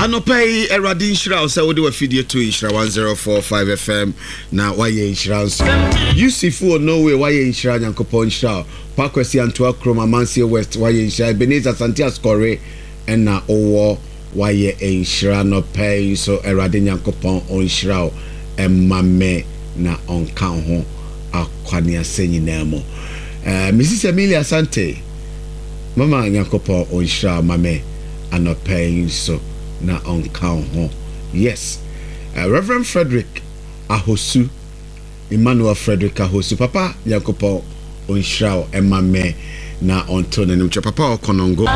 Anopay Eradin Shroud, so do a video to Ishra 1045 FM. Now, why you insurance? You see, for no way, why you insurance and coupon shroud. Parkwesi and Tuakroma, Mansia West, why you insurance, Beneza Santias Corre, and now, oh, why you insurance no pay, so Eradin and coupon on shroud, and Mame na on count home, Aquania Seni Nemo. Mrs. Emilia Sante, Mama Yankopo on shroud, Mame, and not paying so. Na on count home. Yes. Reverend Frederick Ahosu, Emmanuel Frederick Ahosu, Papa Yankopo on Shroud and Mame na on Tone and Papa Konongo.